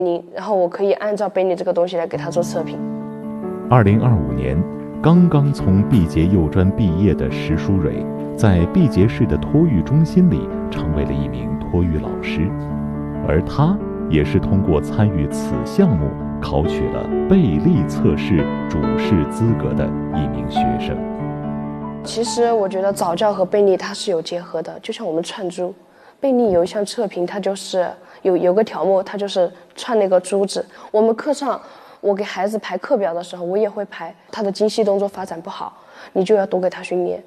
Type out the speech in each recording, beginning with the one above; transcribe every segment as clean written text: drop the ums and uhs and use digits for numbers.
然后我可以按照贝尼这个东西来给他做测评。 2025年，刚刚从毕节幼专毕业的石书蕊，在毕节市的托育中心里成为了一名托育老师，而他也是通过参与此项目考取了贝利测试主试资格的一名学生。 其实我觉得早教和贝利它是有结合的，就像我们串珠，贝利有一项测评，它就是有个条目，它就是串那个珠子。我们课上我给孩子排课表的时候，我也会排他的精细动作发展不好，你就要多给他训练。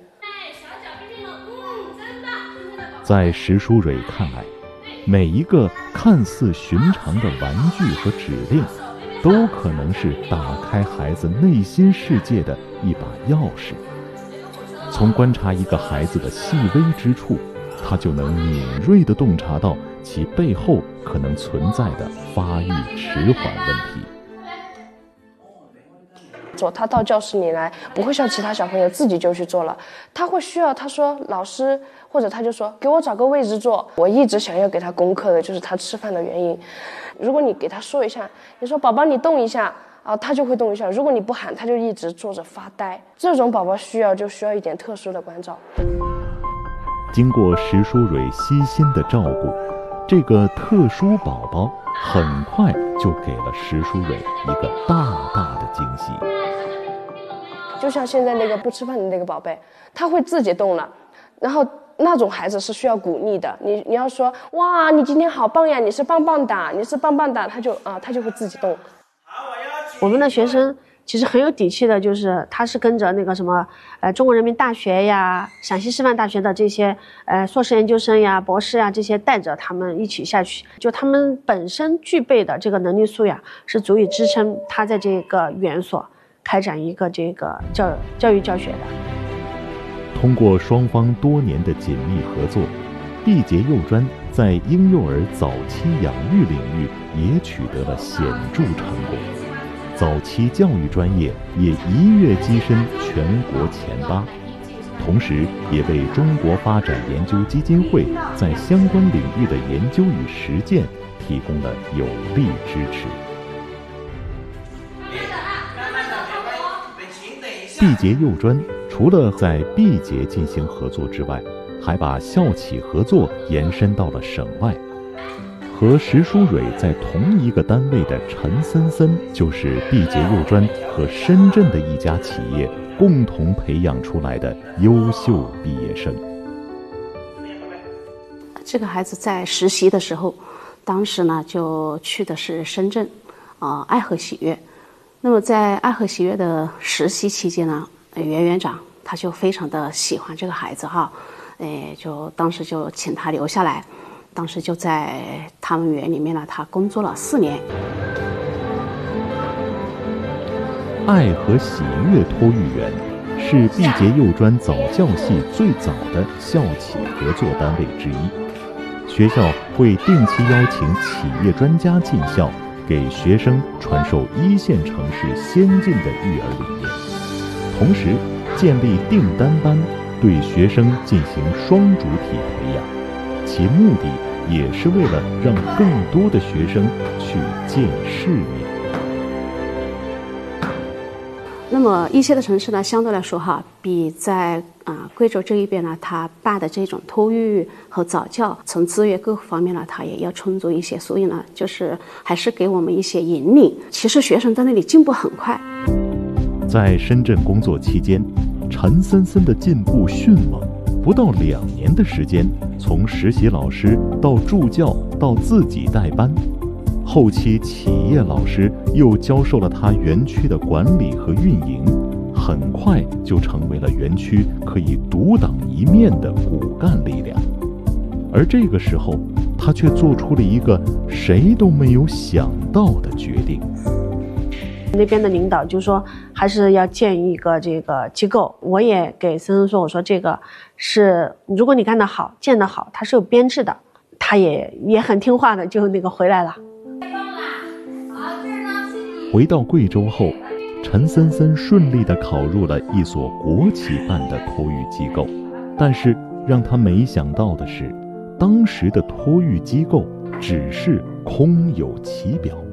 在石书蕊看来，每一个看似寻常的玩具和指令，都可能是打开孩子内心世界的一把钥匙。从观察一个孩子的细微之处，他就能敏锐地洞察到其背后可能存在的发育迟缓问题。 他到教室里来，不会像其他小朋友自己就去做了，他会需要他说老师，或者他就说给我找个位置坐。我一直想要给他攻克的就是他吃饭的原因。如果你给他说一下，你说宝宝你动一下啊，他就会动一下。如果你不喊，他就一直坐着发呆。这种宝宝需要一点特殊的关照。 经过石书蕊悉心的照顾，这个特殊宝宝很快就给了石书蕊一个大大的惊喜。 就像现在那个不吃饭的那个宝贝，他会自己动了，然后那种孩子是需要鼓励的。你要说哇，你今天好棒呀，你是棒棒哒，你是棒棒哒，他就会自己动。 我们的学生其实很有底气的，就是他是跟着那个什么中国人民大学呀、陕西师范大学的这些硕士研究生呀、博士呀这些带着他们一起下去，就他们本身具备的这个能力素养是足以支撑他在这个园所开展一个这个教育教学的。 通过双方多年的紧密合作，毕节幼专在婴幼儿早期养育领域也取得了显著成果。早期教育专业也一跃跻身全国前8，同时也为中国发展研究基金会在相关领域的研究与实践提供了有力支持。毕节幼专除了在毕节进行合作之外，还把校企合作延伸到了省外。和石书蕊在同一个单位的陈森森，就是毕节幼专和深圳的一家企业共同培养出来的优秀毕业生。 这个孩子在实习的时候，当时呢就去的是深圳，爱和喜悦。那么在爱和喜悦的实习期间呢，袁园长他就非常的喜欢这个孩子哈，就当时就请他留下来。当时就在他们园里面呢，他工作了4年。 爱和喜悦托育园是毕节幼专早教系最早的校企合作单位之一。学校会定期邀请企业专家进校，给学生传授1线城市先进的育儿理念，同时建立订单班，对学生进行双主体培养。其目的也是为了让更多的学生去见世面。 那么一些的城市呢，相对来说哈，比在贵州这一边呢，它办的这种托育和早教，从资源各方面呢，它也要充足一些，所以呢，就是还是给我们一些引领。其实学生在那里进步很快。 在深圳工作期间，陈森森的进步迅猛。不到2年的时间，从实习老师到助教到自己带班，后期企业老师又教授了他园区的管理和运营，很快就成为了园区可以独当一面的骨干力量。而这个时候，他却做出了一个谁都没有想到的决定。 那边的领导就说还是要建一个这个机构，我也给森森说，我说这个是如果你干得好建得好，它是有编制的。他也很听话的就回来了。 回到贵州后，陈森森顺利地考入了一所国企办的托育机构，但是让他没想到的是，当时的托育机构只是空有其表。